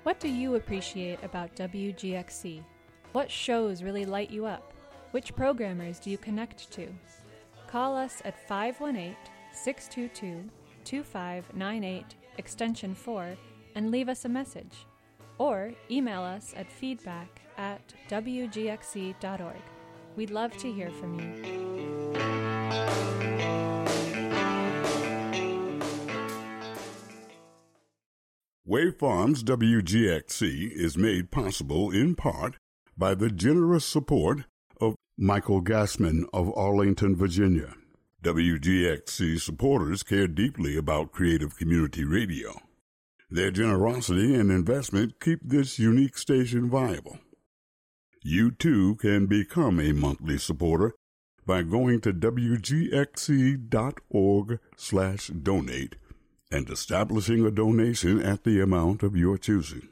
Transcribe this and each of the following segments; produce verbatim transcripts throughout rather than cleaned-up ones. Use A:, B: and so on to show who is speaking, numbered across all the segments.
A: What do you appreciate about W G X C? What shows really light you up? Which programmers do you connect to? Call us at five one eight, six two two, two five nine eight, extension four, and leave us a message. Or email us at feedback at w g x c dot org. We'd love to hear from you.
B: Wave Farms W G X C is made possible in part by the generous support of Michael Gassman of Arlington, Virginia. W G X C supporters care deeply about creative community radio. Their generosity and investment keep this unique station viable. You too can become a monthly supporter by going to w g x c dot org slash donate and establishing a donation at the amount of your choosing.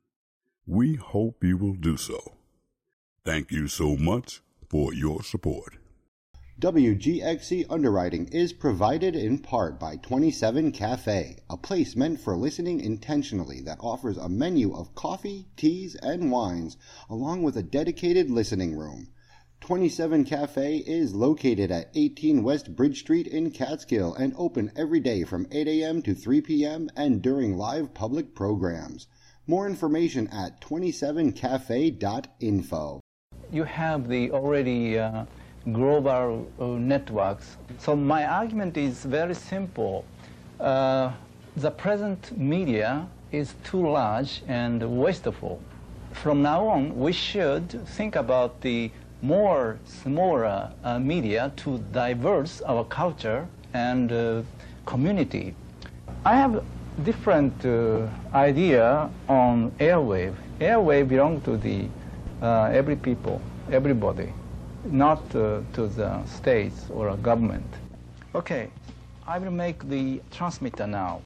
B: We hope you will do so. Thank you so much for your support.
C: W G X C underwriting is provided in part by twenty-seven Cafe, a place meant for listening intentionally that offers a menu of coffee, teas, and wines, along with a dedicated listening room. twenty-seven Cafe is located at eighteen West Bridge Street in Catskill and open every day from eight a.m. to three p.m. and during live public programs. More information at twenty-seven cafe dot info.
D: You have the already uh, global uh, networks. So my argument is very simple. Uh, the present media is too large and wasteful. From now on, we should think about the more smaller uh, media to diverse our culture and uh, community. I have different uh, idea on airwave. Airwave belong to the uh, every people, everybody, not uh, to the states or a government. Okay, I will make the transmitter now.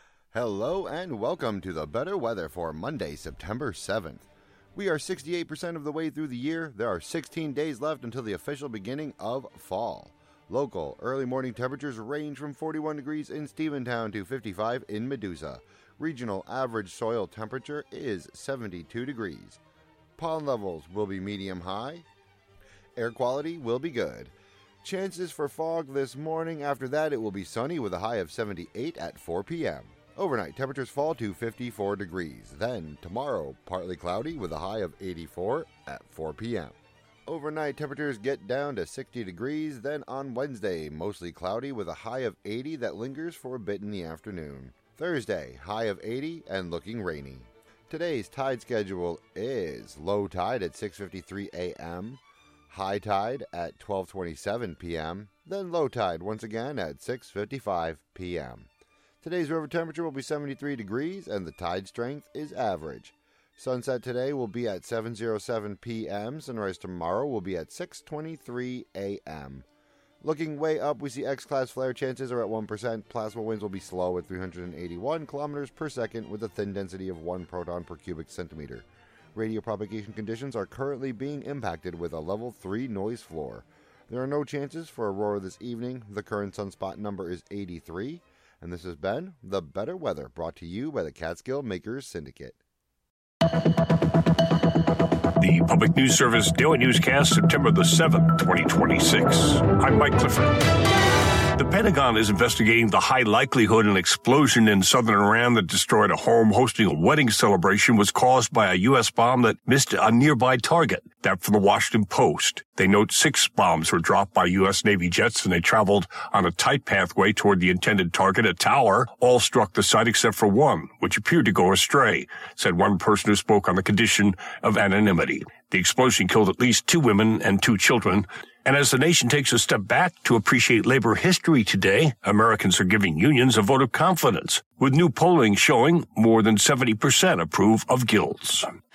E: Hello and welcome to the Better Weather for Monday, September seventh. We are sixty-eight percent of the way through the year. There are sixteen days left until the official beginning of fall. Local early morning temperatures range from forty-one degrees in Stephentown to fifty-five in Medusa. Regional average soil temperature is seventy-two degrees. Pollen levels will be medium high. Air quality will be good. Chances for fog this morning. After that, it will be sunny with a high of seventy-eight at four p.m. Overnight, temperatures fall to fifty-four degrees. Then, tomorrow, partly cloudy with a high of eighty-four at four p.m. Overnight, temperatures get down to sixty degrees. Then on Wednesday, mostly cloudy with a high of eighty that lingers for a bit in the afternoon. Thursday, high of eighty and looking rainy. Today's tide schedule is low tide at six fifty-three a.m., high tide at twelve twenty-seven p.m., then low tide once again at six fifty-five p.m. Today's river temperature will be seventy-three degrees and the tide strength is average. Sunset today will be at seven oh seven p.m. Sunrise tomorrow will be at six twenty-three a.m. Looking way up, we see X-class flare chances are at one percent. Plasma winds will be slow at three hundred eighty-one kilometers per second with a thin density of one proton per cubic centimeter. Radio propagation conditions are currently being impacted with a level three noise floor. There are no chances for aurora this evening. The current sunspot number is eighty-three. And this has been The Better Weather, brought to you by the Catskill Makers Syndicate.
F: The Public News Service Daily Newscast, September the seventh, twenty twenty-six. I'm Mike Clifford. The Pentagon is investigating the high likelihood an explosion in southern Iran that destroyed a home hosting a wedding celebration was caused by a U S bomb that missed a nearby target. That from the Washington Post. They note six bombs were dropped by U S Navy jets and they traveled on a tight pathway toward the intended target, a tower. All struck the site except for one, which appeared to go astray, said one person who spoke on the condition of anonymity. The explosion killed at least two women and two children. And as the nation takes a step back to appreciate labor history today, Americans are giving unions a vote of confidence, with new polling showing more than seventy percent approve of guilds.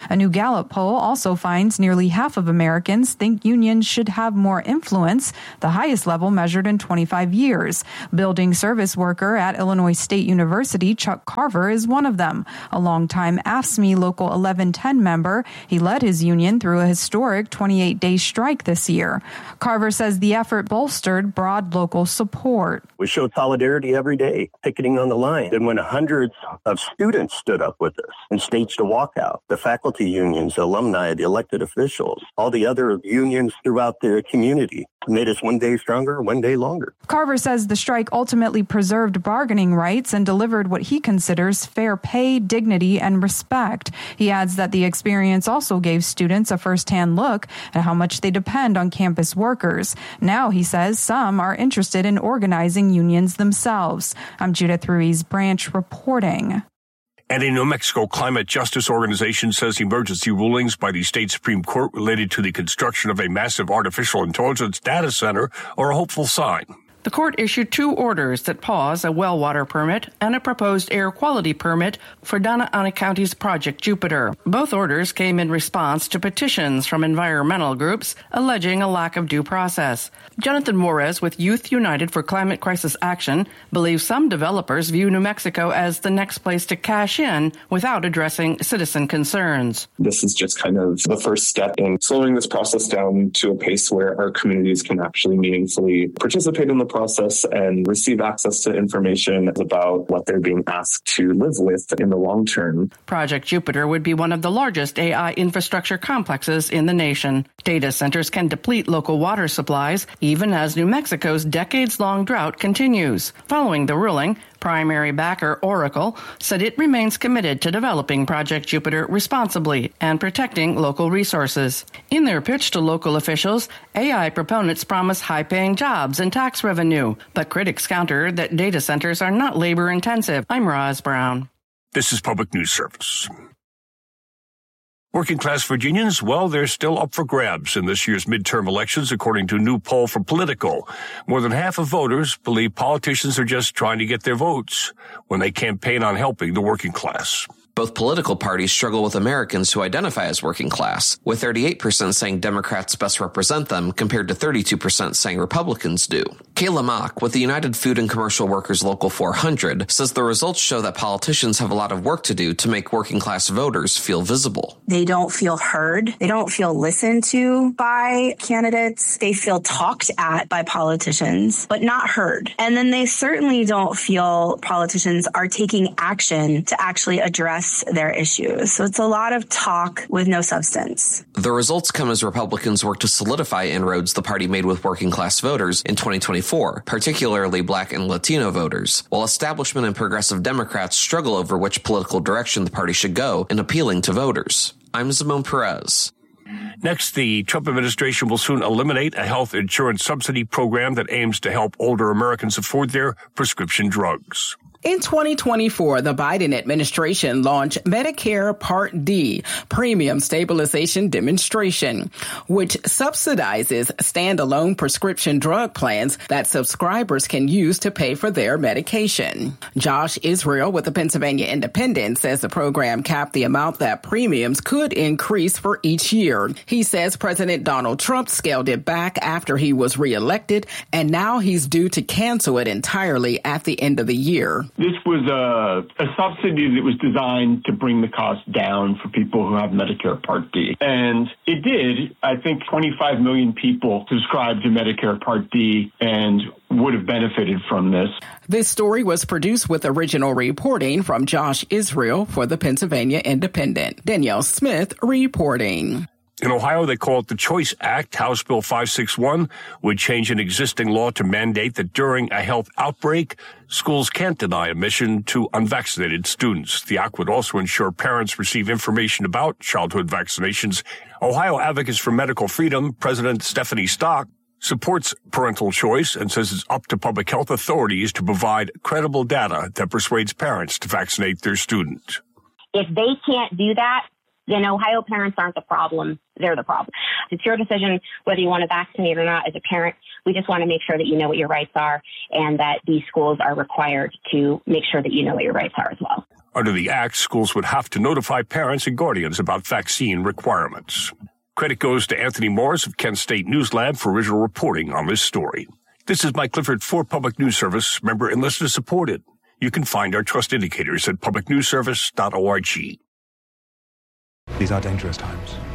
G: A new Gallup poll also finds nearly half of Americans think unions should have more influence, the highest level measured in twenty-five years. Building service worker at Illinois State University, Chuck Carver, is one of them. A longtime A F S C M E Local eleven ten member, he led his union through a historic twenty-eight day strike this year. Carver says the effort bolstered broad local support.
H: We showed solidarity every day, picketing on the line. And when hundreds of students stood up with us and staged a walkout, the faculty unions, the alumni, the elected officials, all the other unions throughout the community made us one day stronger, one day longer.
G: Carver says the strike ultimately preserved bargaining rights and delivered what he considers fair pay, dignity, and respect. He adds that the experience also gave students a firsthand look at how much they depend on campus workers. Now, he says, some are interested in organizing unions themselves. I'm Judith Ruiz Branch reporting.
F: And a New Mexico climate justice organization says emergency rulings by the state Supreme Court related to the construction of a massive artificial intelligence data center are a hopeful sign.
I: The court issued two orders that pause a well water permit and a proposed air quality permit for Donna Ana County's Project Jupiter. Both orders came in response to petitions from environmental groups alleging a lack of due process. Jonathan Morez with Youth United for Climate Crisis Action believes some developers view New Mexico as the next place to cash in without addressing citizen concerns.
J: This is just kind of the first step in slowing this process down to a pace where our communities can actually meaningfully participate in the process and receive access to information about what they're being asked to live with in the long term.
I: Project Jupiter would be one of the largest A I infrastructure complexes in the nation. Data centers can deplete local water supplies, even as New Mexico's decades-long drought continues. Following the ruling, primary backer Oracle said it remains committed to developing Project Jupiter responsibly and protecting local resources. In their pitch to local officials, A I proponents promise high-paying jobs and tax revenue, but critics counter that data centers are not labor-intensive. I'm Roz Brown.
F: This is Public News Service. Working-class Virginians, well, they're still up for grabs in this year's midterm elections, according to a new poll from Politico. More than half of voters believe politicians are just trying to get their votes when they campaign on helping the working class.
K: Both political parties struggle with Americans who identify as working class, with thirty-eight percent saying Democrats best represent them compared to thirty-two percent saying Republicans do. Kayla Mock with the United Food and Commercial Workers Local four hundred says the results show that politicians have a lot of work to do to make working class voters feel visible.
L: They don't feel heard. They don't feel listened to by candidates. They feel talked at by politicians, but not heard. And then they certainly don't feel politicians are taking action to actually address their issues. So it's a lot of talk with no substance.
K: The results come as Republicans work to solidify inroads the party made with working class voters in twenty twenty-four, particularly Black and Latino voters, while establishment and progressive Democrats struggle over which political direction the party should go in appealing to voters. I'm Simone Perez.
F: Next, the Trump administration will soon eliminate a health insurance subsidy program that aims to help older Americans afford their prescription drugs.
M: In twenty twenty-four, the Biden administration launched Medicare Part D, Premium Stabilization Demonstration, which subsidizes standalone prescription drug plans that subscribers can use to pay for their medication. Josh Israel with the Pennsylvania Independent says the program capped the amount that premiums could increase for each year. He says President Donald Trump scaled it back after he was reelected, and now he's due to cancel it entirely at the end of the year.
N: This was a, a subsidy that was designed to bring the cost down for people who have Medicare Part D. And it did. I think twenty-five million people subscribed to Medicare Part D and would have benefited from this.
M: This story was produced with original reporting from Josh Israel for the Pennsylvania Independent. Danielle Smith reporting.
F: In Ohio, they call it the Choice Act. House Bill five sixty-one would change an existing law to mandate that during a health outbreak, schools can't deny admission to unvaccinated students. The act would also ensure parents receive information about childhood vaccinations. Ohio Advocates for Medical Freedom President Stephanie Stock supports parental choice and says it's up to public health authorities to provide credible data that persuades parents to vaccinate their student.
O: If they can't do that, then Ohio parents aren't the problem. They're the problem. It's your decision whether you want to vaccinate or not as a parent. We just want to make sure that you know what your rights are and that these schools are required to make sure that you know what your rights are as well.
F: Under the Act, schools would have to notify parents and guardians about vaccine requirements. Credit goes to Anthony Morris of Kent State News Lab for original reporting on this story. This is Mike Clifford for Public News Service, member and listener supported. You can find our trust indicators at public news service dot org.
P: These are dangerous times.